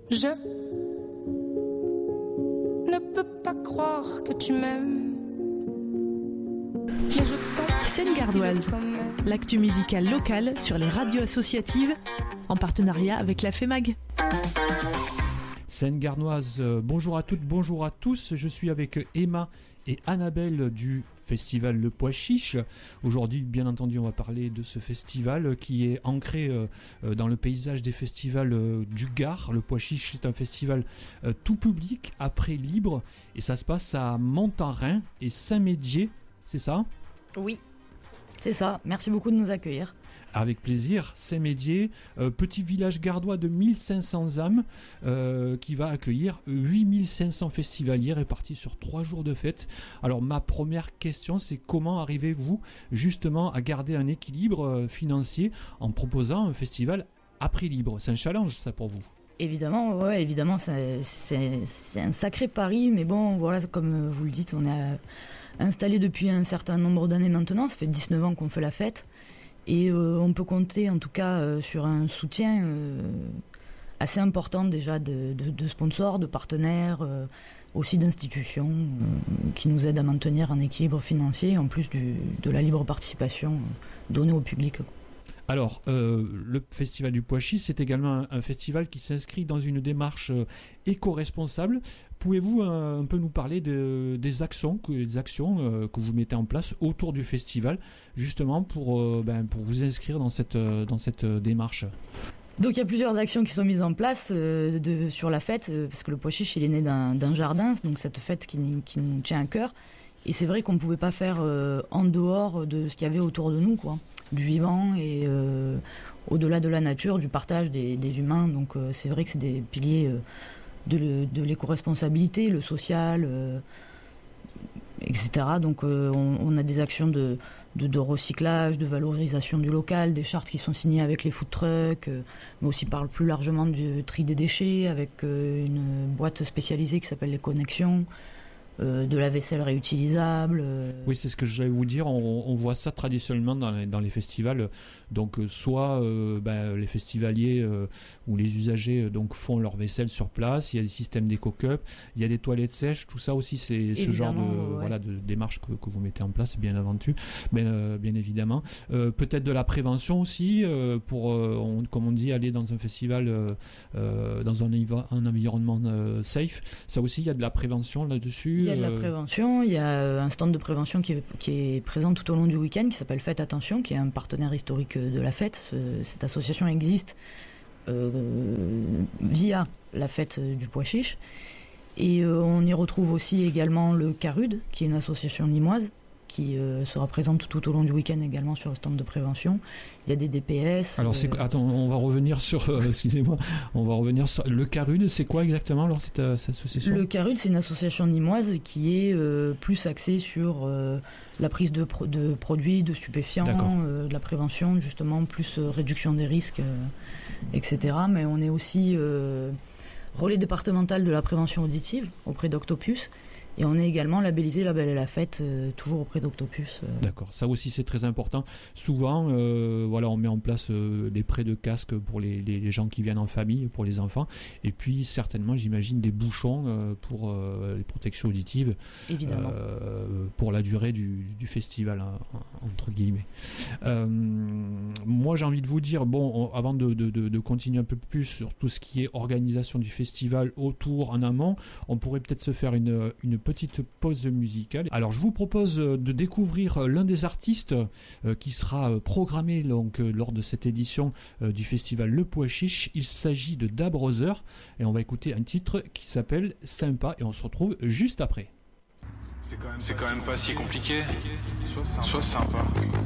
Je ne peux pas croire que tu m'aimes. Scène gardoise, l'actu musicale locale sur les radios associatives en partenariat avec la FEMAG. Scène gardoise, bonjour à toutes, bonjour à tous. Je suis avec Emma et Annabelle du festival Le Pois Chiche. Aujourd'hui, bien entendu, on va parler de ce festival qui est ancré dans le paysage des festivals du Gard. Le Pois Chiche est un festival tout public, à prix libre, et ça se passe à Montarin et Saint-Médier, c'est ça ? Oui, c'est ça. Merci beaucoup de nous accueillir. Avec plaisir. Saint-Médier, petit village gardois de 1500 âmes qui va accueillir 8500 festivaliers répartis sur 3 jours de fête. Alors ma première question, c'est comment arrivez-vous justement à garder un équilibre financier en proposant un festival à prix libre ? C'est un challenge ça pour vous ? Évidemment, ouais, évidemment, c'est un sacré pari, mais bon, voilà, comme vous le dites, on est installé depuis un certain nombre d'années maintenant. Ça fait 19 ans qu'on fait la fête. Et on peut compter en tout cas sur un soutien assez important déjà de sponsors, de partenaires, aussi d'institutions qui nous aident à maintenir un équilibre financier en plus de la libre participation donnée au public. Alors, le Festival du Pois Chiche, c'est également un festival qui s'inscrit dans une démarche éco-responsable. Pouvez-vous un peu nous parler des actions que vous mettez en place autour du festival, justement pour vous inscrire dans cette démarche ? Donc il y a plusieurs actions qui sont mises en place sur la fête, parce que le Pois Chiche il est né d'un jardin, donc cette fête qui nous tient à cœur. Et c'est vrai qu'on ne pouvait pas faire en dehors de ce qu'il y avait autour de nous, quoi, du vivant et au-delà de la nature, du partage des humains. Donc c'est vrai que c'est des piliers de l'éco-responsabilité, le social, etc. Donc on a des actions de recyclage, de valorisation du local, des chartes qui sont signées avec les food trucks, mais aussi parle plus largement du tri des déchets avec une boîte spécialisée qui s'appelle les Connexions. De la vaisselle réutilisable. Oui, c'est ce que j'allais vous dire. On voit ça traditionnellement dans les festivals. Donc, soit les festivaliers ou les usagers donc font leur vaisselle sur place. Il y a des systèmes d'éco-cup, il y a des toilettes sèches. Tout ça aussi, c'est ce genre de démarche que vous mettez en place, bien évidemment. Peut-être de la prévention aussi pour, comme on dit, aller dans un festival dans un environnement safe. Ça aussi, il y a de la prévention là-dessus. Il y a de la prévention, il y a un stand de prévention qui est présent tout au long du week-end, qui s'appelle Faites Attention, qui est un partenaire historique de la fête. Cette association existe via la fête du Pois Chiche. Et on y retrouve aussi également le CARUD, qui est une association limoise, qui sera présente tout au long du week-end également sur le stand de prévention. Il y a des DPS. Alors, on va revenir sur... excusez-moi, on va revenir sur... Le CARUD, c'est quoi exactement alors, cette association ? Le CARUD, c'est une association limoise qui est plus axée sur la prise de produits, de stupéfiants, de la prévention, justement, plus réduction des risques, etc. Mais on est aussi relais départemental de la prévention auditive auprès d'Octopus. Et on est également labellisé Label et la Fête, toujours auprès d'Octopus. D'accord, ça aussi c'est très important. Souvent, on met en place des prêts de casque pour les gens qui viennent en famille, pour les enfants. Et puis certainement, j'imagine, des bouchons pour les protections auditives. Évidemment. Pour la durée du festival, entre guillemets. Moi, j'ai envie de vous dire, avant de continuer un peu plus sur tout ce qui est organisation du festival autour, en amont, on pourrait peut-être se faire une petite pause musicale. Alors je vous propose de découvrir l'un des artistes qui sera programmé donc, lors de cette édition du festival Le Pois Chiche. Il s'agit de Da Brother et on va écouter un titre qui s'appelle Sympa et on se retrouve juste après. C'est quand même pas si compliqué. Sois sympa.